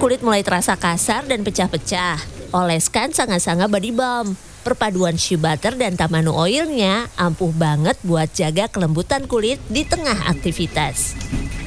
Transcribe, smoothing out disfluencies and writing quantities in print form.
Kulit mulai terasa kasar dan pecah-pecah. Oleskan Sanga-Sanga Body Balm. Perpaduan shea butter dan tamanu oilnya ampuh banget buat jaga kelembutan kulit di tengah aktivitas.